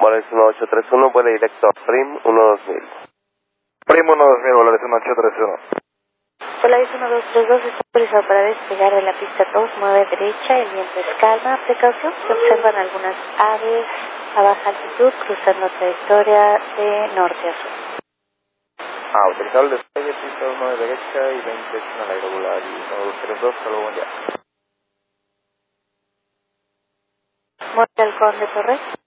Volaris 1831, vuela directo a Prim 12000. Prim 12000, Volaris 1831. Volaris 1232 está autorizado para despegar de la pista 2, mueve derecha, el viento es calma. Precaución, se observan algunas aves a baja altitud cruzando trayectoria de norte a sur. Autorizado el despegue, pista 1 de derecha y 20 en la irregular y 1232, saludo, buen día. Monte Halcón de Torres.